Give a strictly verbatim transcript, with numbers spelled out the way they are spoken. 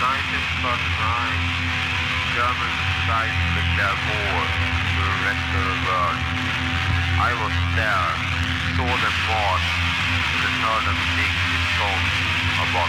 nineteen forty-nine, Germans decided to declare war to the rest of the world. I was there, saw them march, and heard them sing this song about